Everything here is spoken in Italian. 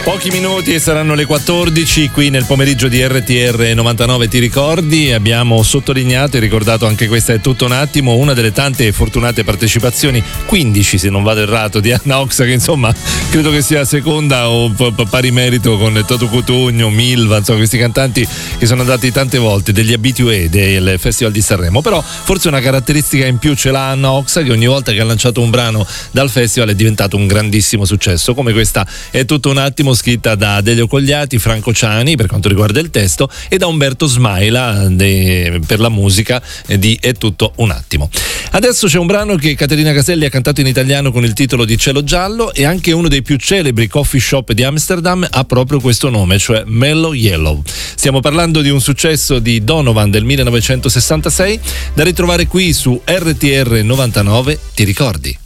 Pochi minuti e saranno le 14 qui nel pomeriggio di RTR 99 Ti ricordi. Abbiamo sottolineato e ricordato anche questa è tutto un attimo, una delle tante fortunate partecipazioni, 15 se non vado errato, di Anna Oxa, che insomma credo che sia seconda o pari merito con Toto Cutugno, Milva, insomma questi cantanti che sono andati tante volte, degli abitué del Festival di Sanremo. Però forse una caratteristica in più ce l'ha Anna Oxa, che ogni volta che ha lanciato un brano dal festival è diventato un grandissimo successo, come questa è tutto un attimo, scritta da Delio Cogliati, Franco Ciani per quanto riguarda il testo e da Umberto Smaila per la musica di È tutto un attimo. Adesso c'è un brano che Caterina Caselli ha cantato in italiano con il titolo di Cielo Giallo, e anche uno dei più celebri coffee shop di Amsterdam ha proprio questo nome, cioè Mellow Yellow. Stiamo parlando di un successo di Donovan del 1966, da ritrovare qui su RTR 99 Ti ricordi?